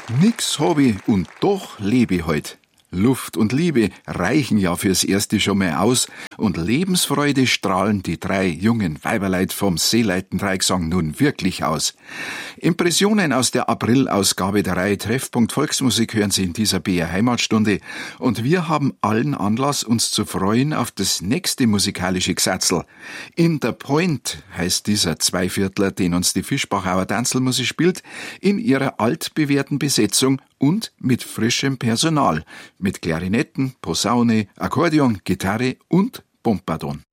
Nix hab ich und doch lebe ich heut. Luft und Liebe reichen ja fürs Erste schon mal aus und Lebensfreude strahlen die drei jungen Weiberleid vom Seeleiten-Dreigesang nun wirklich aus. Impressionen aus der April-Ausgabe der Reihe Treffpunkt Volksmusik hören Sie in dieser BR Heimatstunde und wir haben allen Anlass, uns zu freuen auf das nächste musikalische Gesatzel. In der Point heißt dieser Zweiviertler, den uns die Fischbachauer Tanzelmusik spielt, in ihrer altbewährten Besetzung und mit frischem Personal, mit Klarinetten, Posaune, Akkordeon, Gitarre und Pompadour.